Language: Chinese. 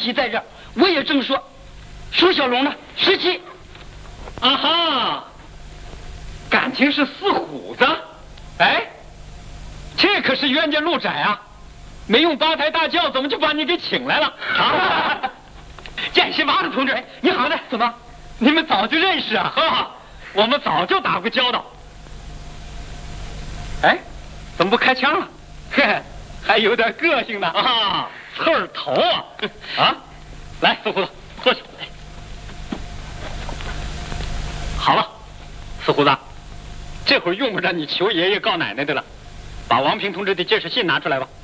17在这儿，我也正说，舒小龙呢17。 啊哈，感情是4虎子。哎，这可是冤家路窄啊！没用8抬大轿，怎么就把你给请来了？啊，见习马子同志，你好的，怎么？你们早就认识啊？哈，我们早就打过交道。哎，怎么不开枪了？嘿，还有点个性呢啊！刺儿头啊！啊，来，四胡子，坐下。好了，四胡子，这会儿用不着你求爷爷告奶奶的了，把王平同志的介绍信拿出来吧。